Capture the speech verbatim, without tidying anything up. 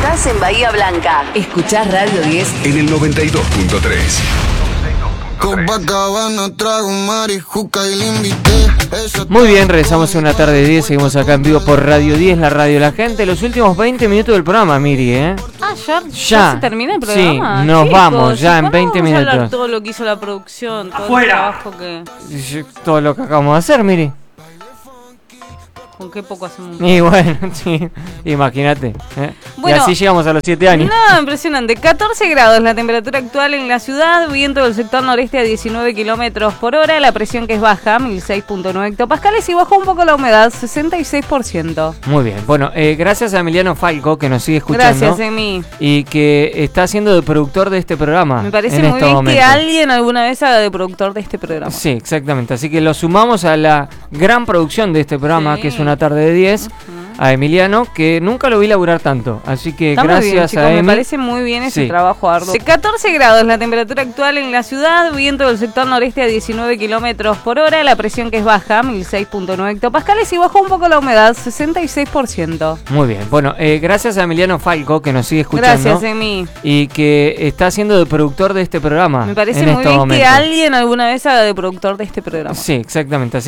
Estás en Bahía Blanca. Escuchás Radio diez en el noventa y dos punto tres. Copacabana, trago marijuca y le invité. Muy bien, regresamos a una tarde de diez. Seguimos acá en vivo por Radio diez, la radio de la gente. Los últimos veinte minutos del programa, Miri, ¿eh? Ah, ya, ya, ya se termina el programa. Sí, nos Chicos, vamos ya en veinte vamos a hablar minutos. todo lo que hizo la producción, todo ¡Afuera! el trabajo que... Todo lo que acabamos de hacer, Miri. Con qué poco hacemos. Y bueno, sí, imagínate. ¿eh? Bueno, y así llegamos a los siete años. No, impresionante. catorce grados la temperatura actual en la ciudad, viento del sector noreste a diecinueve kilómetros por hora, la presión que es baja, mil seis punto nueve hectopascales y bajó un poco la humedad, sesenta y seis por ciento. Muy bien, bueno, eh, gracias a Emiliano Falco que nos sigue escuchando. Gracias, Emi. Y que está siendo de productor de este programa. Me parece en muy estos bien momentos. que alguien alguna vez haga de productor de este programa. Sí, exactamente. Así que lo sumamos a la gran producción de este programa, Sí. que es una tarde de diez. Uh-huh. A Emiliano, que nunca lo vi laburar tanto. Así que Está gracias muy bien, chicos, a Emi. me parece muy bien ese Sí. trabajo arduo. catorce grados la temperatura actual en la ciudad, viento del sector noreste a diecinueve kilómetros por hora, la presión que es baja, mil seis punto nueve hectopascales y bajó un poco la humedad, sesenta y seis por ciento. Muy bien, bueno, eh, gracias a Emiliano Falco que nos sigue escuchando. Gracias, Emi. Y que está siendo de productor de este programa. Me parece en muy estos bien momentos. que alguien alguna vez haga de productor de este programa. Sí, exactamente. Así